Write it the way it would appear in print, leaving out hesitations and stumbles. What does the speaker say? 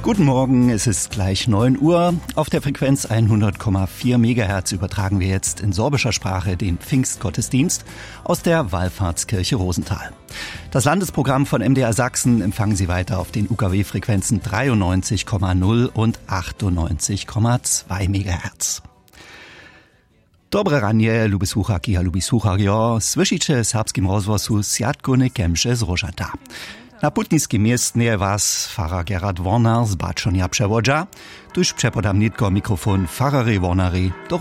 Guten Morgen, es ist gleich 9 Uhr. Auf der Frequenz 100,4 MHz übertragen wir jetzt in sorbischer Sprache den Pfingstgottesdienst aus der Wallfahrtskirche Rosenthal. Das Landesprogramm von MDR Sachsen empfangen Sie weiter auf den UKW-Frequenzen 93,0 und 98,2 MHz. Dobre ranie, lubi słuchaki, a lubi słuchario, słyszycie serbskim rozgłosu Siatkuny Kemsze z Rożanta. Na putniskim miestnie was Pfarrer Gerhard Warner z Baczonia przewodza, tuż przepodam nitko mikrofon Pfarrery Warnery do